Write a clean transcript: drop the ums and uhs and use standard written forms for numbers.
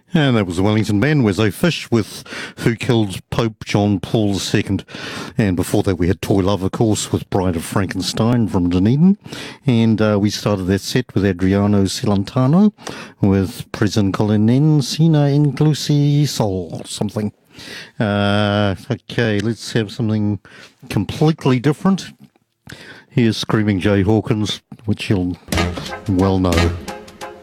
And that was the Wellington Band, Wezzo Fish with Who Killed Pope John Paul II. And before that we had Toy Love, of course, with Bride of Frankenstein from Dunedin. And we started that set with Adriano Celentano with Present Colinen Sina Inclusi Sol, something. Okay, let's have something completely different. Here's Screaming Jay Hawkins, which you'll well know.